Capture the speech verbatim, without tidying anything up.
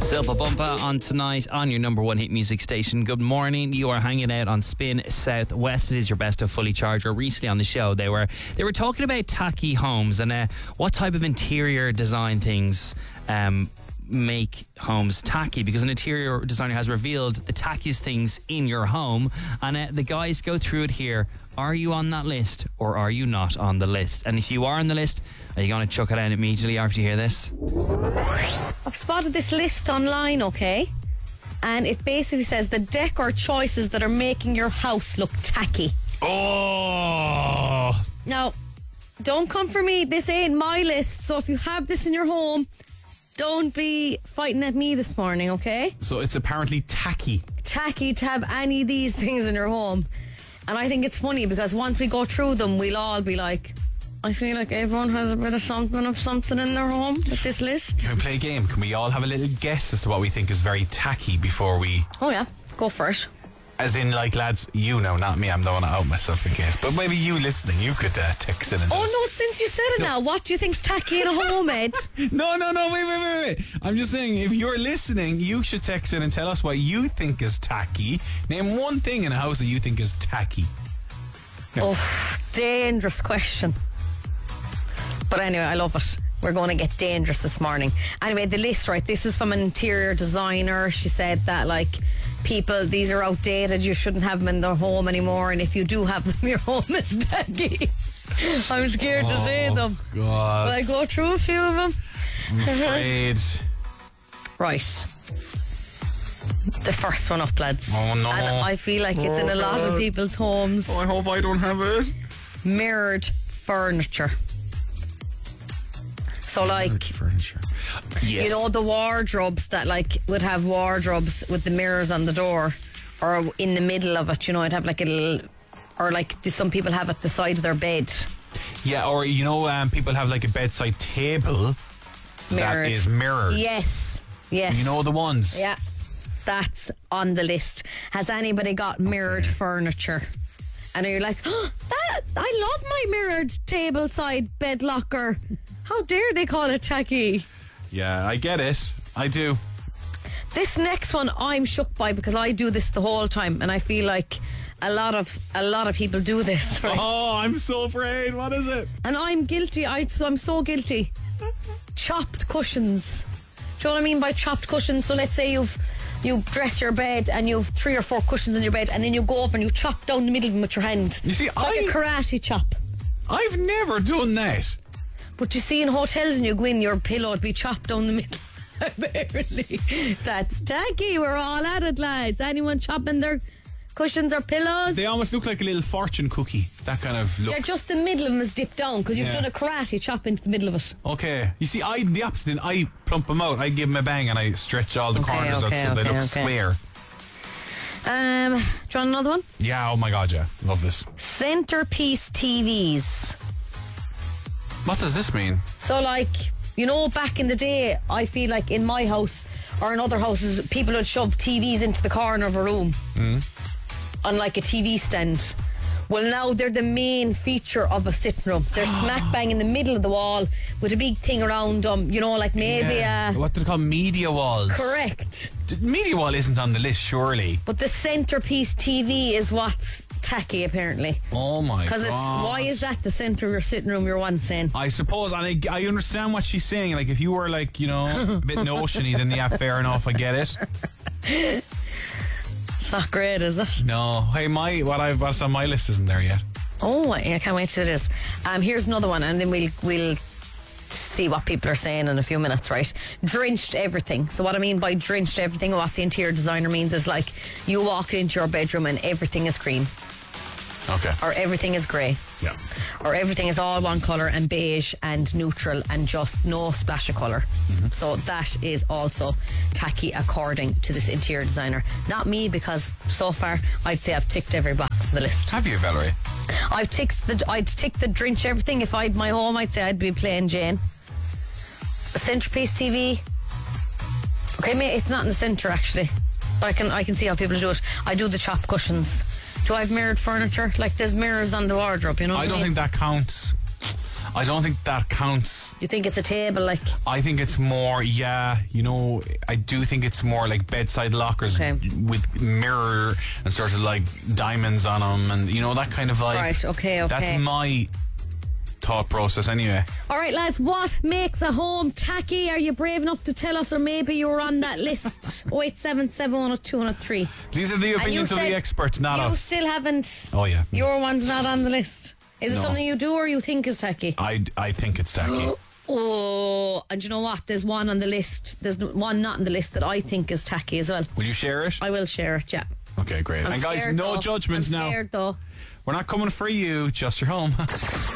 Silva Bumpa on tonight on your number one hit music station. Good morning. You are hanging out on Spin Southwest. It is your best of Fully Charged. Recently on the show, they were they were talking about tacky homes and uh, what type of interior design things um, make homes tacky, because an interior designer has revealed the tackiest things in your home, and uh, the guys go through it here. Are you on that list or are you not on the list? And if you are on the list, are you going to chuck it out immediately after you hear this? I've spotted this list online, okay? And it basically says the decor choices that are making your house look tacky. Oh! Now, don't come for me. This ain't my list. So if you have this in your home, don't be fighting at me this morning, okay? So it's apparently tacky. Tacky to have any of these things in your home. And I think it's funny because once we go through them, we'll all be like, I feel like everyone has a bit of something of something in their home with this list. Can we play a game? Can we all have a little guess as to what we think is very tacky before we... Oh yeah, go for it. As in, like, lads, you know, not me. I'm the one to out myself in case. But maybe you listening, you could uh, text in and Oh tell us. no, since you said it No. now, what do you think's tacky in a home, Ed? No, no, no, wait, wait, wait, wait. I'm just saying, if you're listening, you should text in and tell us what you think is tacky. Name one thing in a house that you think is tacky. Oh, dangerous question. But anyway, I love it. We're going to get dangerous this morning. Anyway, the list, right, this is from an interior designer. She said that, like, people, these are outdated, you shouldn't have them in their home anymore, and if you do have them, your home is tacky. I'm scared oh, to say them. God. Will I go through a few of them? I'm afraid. Right. The first one up, lads. Oh, no. And I feel like it's in a lot of people's homes. Oh, I hope I don't have it. Mirrored furniture. So, like, Furniture. Yes. you know, the wardrobes that, like, would have wardrobes with the mirrors on the door, or in the middle of it, you know, it'd have like a little, or like some people have at the side of their bed. Yeah, or, you know, um, people have like a bedside table Mirrored. that is mirrored. Yes, yes. You know the ones? Yeah, that's on the list. Has anybody got mirrored Okay. furniture? And you're like, oh, that, I love my mirrored table side bed locker. How dare they call it tacky? Yeah, I get it. I do. This next one I'm shook by because I do this the whole time, and I feel like a lot of a lot of people do this, right? Oh, I'm so afraid. What is it? And I'm guilty. I, so I'm so guilty. Chopped cushions. Do you know what I mean by chopped cushions? So let's say you've you dress your bed and you've three or four cushions in your bed, and then you go over and you chop down the middle of them with your hand. You see, it's like I- a karate chop. I've never done that. But you see in hotels and you go in, your pillow would be chopped down the middle. Apparently. That's tacky. We're all at it, lads. Anyone chopping their cushions or pillows? They almost look like a little fortune cookie. That kind of look. Yeah, just the middle of them is dipped down because you've Yeah. done a karate chop into the middle of it. Okay. You see, I'm the opposite. Then I plump them out. I give them a bang and I stretch all the Okay, corners okay, out so they okay, look okay. square. Um, do you want another one? Yeah, oh my God, yeah. Love this. Centerpiece T Vs. What does this mean? So, like, you know, back in the day, I feel like in my house or in other houses, people would shove T Vs into the corner of a room on like a T V stand. Well, now they're the main feature of a sitting room. They're smack bang in the middle of the wall with a big thing around them, you know, like maybe Yeah. a... What do they call media walls? Correct. D- Media wall isn't on the list, surely. But the centerpiece T V is what's tacky, apparently. Oh my God. Because it's, why is that the centre of your sitting room, you're once saying? I suppose, and I, I understand what she's saying. Like, if you were, like, you know, a bit notiony, then yeah, fair enough, I get it. It's not great, is it? No. Hey, my, what I've, what's on my list isn't there yet. Oh, I can't wait till it is. Um, here's another one, and then we'll we'll see what people are saying in a few minutes, right? Drenched everything. So what I mean by drenched everything, what the interior designer means is like you walk into your bedroom and everything is green, Okay. or everything is grey, Yeah. or everything is all one colour and beige and neutral and just no splash of colour. Mm-hmm. So that is also tacky according to this interior designer. Not me, because so far I'd say I've ticked every box on the list. Have you, Valerie? I've ticked the I'd tick the drench everything. If I'd my home, I'd say I'd be plain Jane. A centerpiece T V. Okay, mate, it's not in the centre actually, but I can I can see how people do it. I do the chop cushions. Do I have mirrored furniture? Like there's mirrors on the wardrobe, you know? I what don't mean? think that counts. I don't think that counts. You think it's a table, like? I think it's more, yeah, you know, I do think it's more like bedside lockers Okay. with mirror and sort of like diamonds on them and, you know, that kind of vibe. Right, okay, okay. That's my thought process anyway. All right, lads, what makes a home tacky? Are you brave enough to tell us, or maybe you're on that list? oh eight seven seven, one oh two, one oh three. These are the opinions of said the experts, not you us. still haven't. Oh, yeah. Your one's not on the list. Is it No. something you do or you think is tacky? I, I think it's tacky. Oh, and you know what? There's one on the list. There's one not on the list that I think is tacky as well. Will you share it? I will share it, yeah. Okay, great. I'm and guys, scared, no though. judgments I'm now. scared, though. We're not coming for you, just your home.